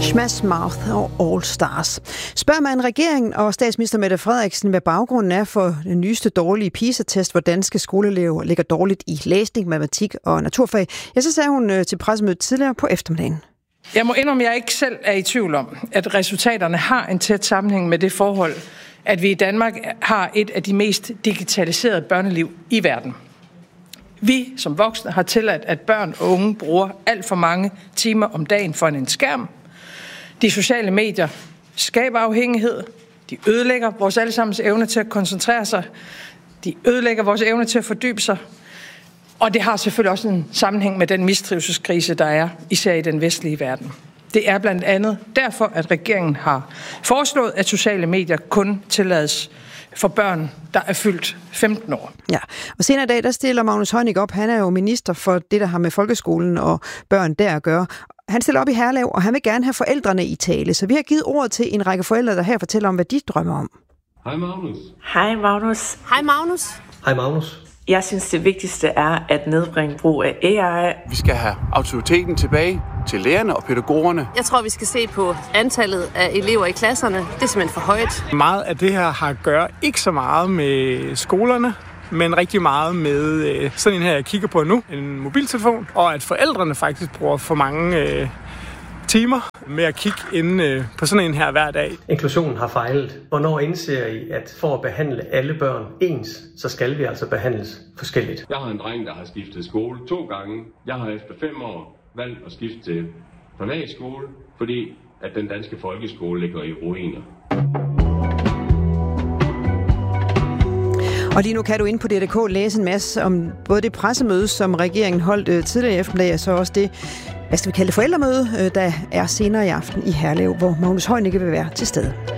Smash Mouth og All Stars. Spørger man regeringen og statsminister Mette Frederiksen, hvad baggrunden er for den nyeste dårlige PISA-test, hvor danske skoleelever ligger dårligt i læsning, matematik og naturfag, ja, så sagde hun til pressemødet tidligere på eftermiddagen. Jeg må indrømme, at jeg ikke selv er i tvivl om, at resultaterne har en tæt sammenhæng med det forhold, at vi i Danmark har et af de mest digitaliserede børneliv i verden. Vi som voksne har tilladt, at børn og unge bruger alt for mange timer om dagen foran en skærm. De sociale medier skaber afhængighed. De ødelægger vores allesammens evne til at koncentrere sig. De ødelægger vores evne til at fordybe sig. Og det har selvfølgelig også en sammenhæng med den mistrivselskrise, der er, især i den vestlige verden. Det er blandt andet derfor, at regeringen har foreslået, at sociale medier kun tillades for børn, der er fyldt 15 år. Ja, og senere i dag, der stiller Magnus Heunicke op. Han er jo minister for det, der har med folkeskolen og børn der at gøre. Han stiller op i Herlev, og han vil gerne have forældrene i tale. Så vi har givet ord til en række forældre, der her fortæller om, hvad de drømmer om. Hej Magnus. Hej Magnus. Hej Magnus. Hej Magnus. Jeg synes, det vigtigste er at nedbringe brug af AI. Vi skal have autoriteten tilbage til lærerne og pædagogerne. Jeg tror, vi skal se på antallet af elever i klasserne. Det er simpelthen for højt. Meget af det her har at gøre ikke så meget med skolerne, men rigtig meget med sådan en her, jeg kigger på nu, en mobiltelefon, og at forældrene faktisk bruger for mange timer med at kigge inde på sådan en her hver dag. Inklusionen har fejlet. Hvornår indser I, at for at behandle alle børn ens, så skal vi altså behandles forskelligt? Jeg har en dreng, der har skiftet skole 2 gange. Jeg har efter 5 år valgt at skifte til privatskole, fordi at den danske folkeskole ligger i ruiner. Og lige nu kan du inde på DRK læse en masse om både det pressemøde, som regeringen holdt tidligere i eftermiddag, og så også det, hvad skal vi kalde det, forældremøde, der er senere i aften i Herlev, hvor Magnus Heunicke vil være til stede.